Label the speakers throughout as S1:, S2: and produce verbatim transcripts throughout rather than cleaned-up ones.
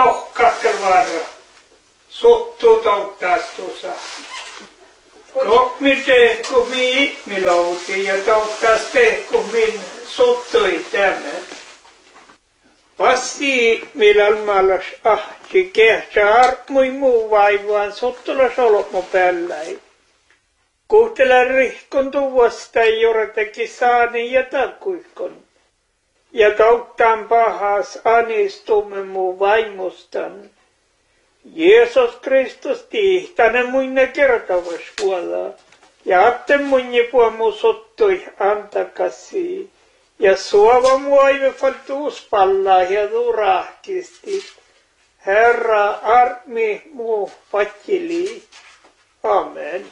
S1: lohkahtelvaara. Sottu tauttastussa. Kokmi tehku mi milouti ja tauttas tehku min sottui tämän. Passi millal malas ahti kehtsä armui muu vaivuan sottulas olokmo pälläi. Kuhtela rihkon tuvasta joretekin saani ja takuikon. Ja tauttaan pahas anistumme muu vaimustan. Jeesus Kristus tihtäne muinne kertavas puolella. Ja atte muinne puomu sottui antakasi. Ja suova muoive faltuus pallaa ja durahkisti. Herra armi muu patjili. Amen.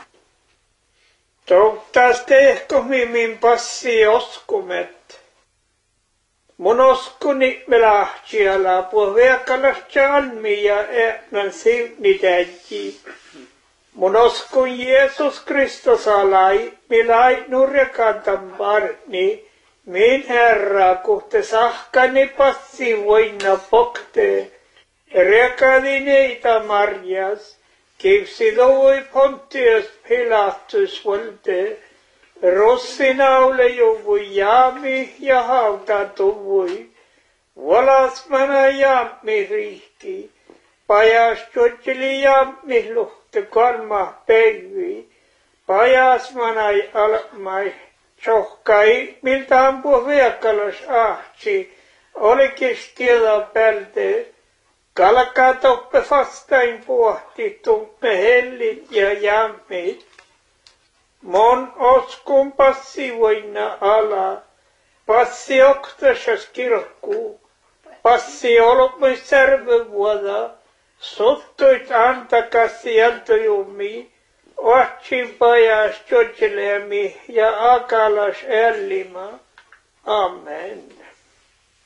S1: Touttas tehko min passi oskumet. Mun oskuni melahtiala puo veakalas chalmi ja äänän sivnitäji. Mun oskun Jeesus Kristus alai, milai nurjakantan parni. Min herra kuhte sahkani passi voina pokte. Rekadi neita marjas. Kivsi dovoi Pontius Pilatus volte. Rossinaule juvui jaami ja hauta tuvui. Valasmana jaami rihki. Pajas tuotteli jaami luhte kolma päivi. Pajasmanai almai sohkai miltä ampua viekalos ahti. Olikis tiedä pälte. Kalkaa toppe vastain puhti tumme hellit ja jammit. Mon oskun passi voina ala. Passi oktasas kirkku. Passi olopmai särvö vuoda. Sottuit antakassi jaltojummi. Ohtsin pajas tjotjelemi ja akalas ällima. Amen.